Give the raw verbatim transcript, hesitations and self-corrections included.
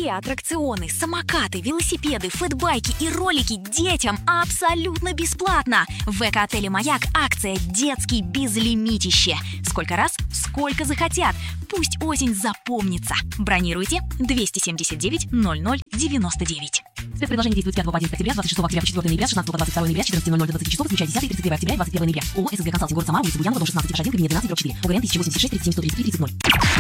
Все аттракционы, самокаты, велосипеды, фэтбайки и ролики детям абсолютно бесплатно. В эко-отеле «Маяк» акция «Детский безлимитище». Сколько раз, сколько захотят. Пусть осень запомнится. Бронируйте двести семьдесят девять ноль ноль девяносто девять. Спецпредложение действует с пятого по одиннадцатое октября, с двадцать шестого октября по четвёртое ноября, с шестнадцатого по двадцать второе ноября, с четырнадцати ноль ноль до двадцати часов, включая десятое и тридцать первое октября и двадцать первое ноября. ООО «ССГ Консалтинг», город Самара, улица Буянова, дом шестнадцать, этаж один, кабинет двенадцать, дробь четыре. Уговорен тысяча восемьдесят шесть тридцать семь сто тридцать три тридцать ноль.